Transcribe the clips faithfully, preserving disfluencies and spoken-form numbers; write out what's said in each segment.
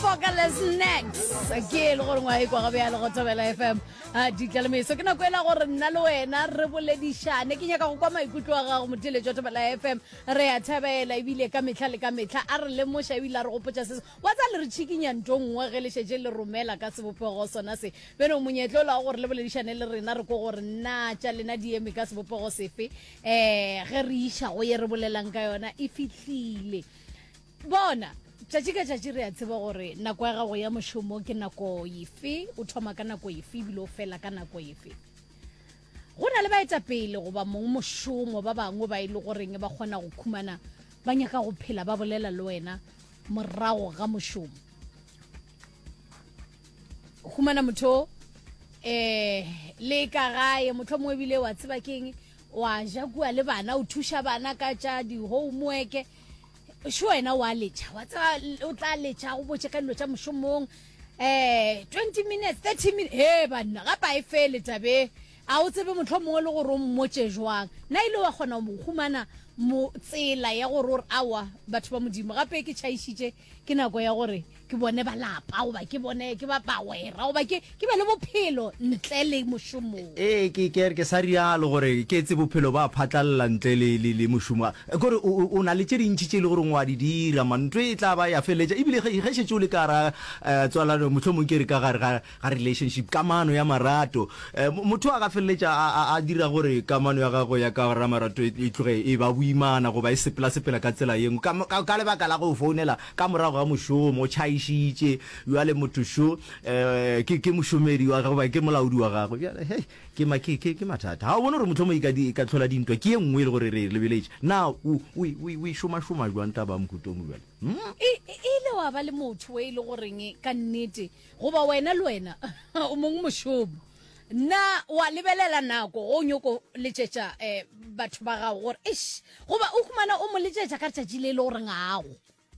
Focus next ke le gore ngwa e kwa ga bya le go tobela F M a di tlalemeso ke na go ela gore nna le wena re boledishane ke nyaka go kwa maikutlo ga go motile jo tobela F M re ya thabela ibile ka metlha le ka metlha a re le mosha ibile re go potsa se wa tsa le re chikinya ntongwe ge le shetse le romela ka sebopego sona se beno monyetlo la gore le boledishane le rena re go gore nna tša lena di eme ka sebopego sefe eh ge re isha go ye re bolelang ka yona e fitlhile bona tšatši ka tšatši re a tseba gore nako ya gago ya mošomo ke nako efe o thoma ka nako efe ebile o fela ka nako efe go na le baetapele goba mong mošomo ba bangwe ba ile goreng ba kgona go khumana ba nyaka go phela ba bolela le wena morago ga mošomo khumana motho eh le ka gae motho mo ebile wa tseba keng wa ja bua le bana o thusha bana ka tša di homework sho wena wa letša wa tsa o tla letša go botse ka dilo tša mošomong eh twenty minutes thirty minutes he bana ga pa e fele tabe a o tsebe motho mongwe le gore o mmotse jwang na ile wa kgona go khumana mo tsela ya gore awa batho ba modimo gape ke tšhaishitše ke nako ya gore ke bone ba lapa o ba ke bone ke ba pawera o ba ke ke ba le bophelo ntle le mošomo eh ke ke ke sa rialo gore ke tse bophelo ba phatlalla ntle le le mošomo gore o na le tše dintši tše le gore ngwa di dira mantwe e tla ba ya feletša ebile ge ge šetse o le ka ra tswala motho mo ke re ka gare ga relationship kamano ya marato motho a ga feletša a dira gore kamano ya gago ya ka ra marato e tloge e ba buimana go ba e sepela sepela ka tsela yeng ka lebaka la go founela ka morago ga mošomo tšhaishitše yo le motho sho eh ke ke mošomedi wa gago ba ke molaodi wa gago hey ke ma ke ke mathata ha o bona gore motho mo ika di ka tlhola dintwa ke engwe le gore re lebeletse now we we we shoma shoma jwa ntaba mkhutong jwa e ile wa ba le motho we ile goreng ka nnete goba wena le wena o mong mošomo na wa lebelela nako o nyoko letsetsa eh batho ba gago gore ish goba o khumana o mo letsetsa ka tšatši le le gore ngago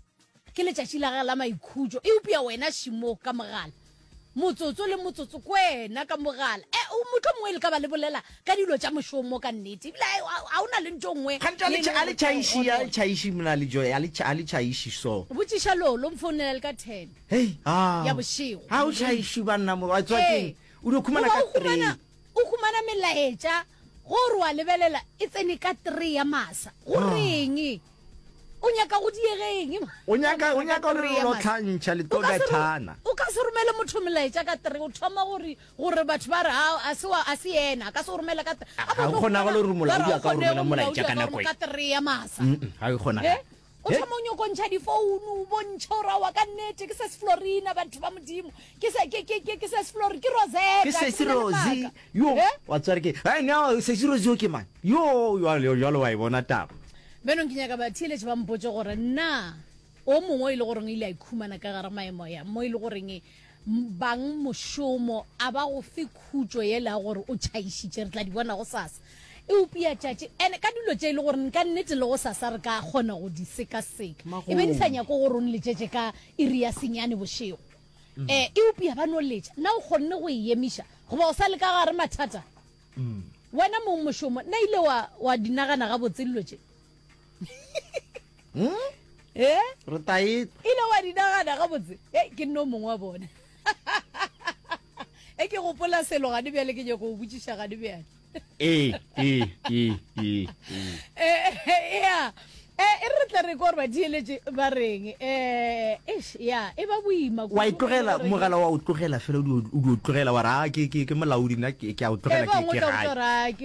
ke letšatši la ga la maikhujo e upia wena shimo ka mogala motsotso le motsotso kwena ka mogala eh o motho mongwe le ka ba le bolela ka dilo tša mošomo ka nnete ebile a o na le ntongwe kgantša le tšhaiši ya tšhaiši mona le joy a le tšhaiši so botšiša lo lo mfounela le ka ten hey ah ya bošego ha o tšhaiši banna mo wa tswa keng o di khumana ka three o khumana melaetša gore wa lebelela e tsene ka three ya masa go reng o nyaka go diegeng o nyaka o nyaka re lo tlhantša le toga thana o ka se romela motho melaetša ka three o thoma gore gore batho ba re a se wa a se yena ka se romela ka a gona go le re molaodi ka romela molaetša ka nako ka three ya masa ha e gona o thoma o nyokontšha difounu o bontšha ora wa ka nnete ke ses Florina batho ba modimo ke se ke ke ke ses Flori ke Rosetta ke ses Rosie yo wa tsare ke ai no ses Rosie ke man yo yo yo lo wa bona taba beno ke nyaka ba thile ba mpotse gore nna o mongwe ile gore ile a ikhumana ka gare maemo ya mo ile gore bang mošomo a ba go fe khutšo ye la gore o tšhaishitše re tla di bona go sasa e upia tšatši ene ka dilo tše ile gore nka nnete le go sasa re ka kgona go di sekaseka e be di sa nyako gore o nletšetše ka iri ya senyane bošego eh e upia ba no letša na o kgonne go e emiša goba o sa le ka gare mathata wena mong mošomo na ile wa wa dinagana ga botse dilo tše hm eh re tai ile wa dinagana ga botse eh ke no mongwe wa bona e ke gopola selo ga di bjale ke nyako go botšiša ga di bjale eh eh eh eh ya eh re tla re gore ba dieletse ba reng eh ish ya e ba buima wa itlogela mogala wa o tlogela fela o di o tlogela wa ra ke ke molaodi nna ke a o tlogela ke ke ga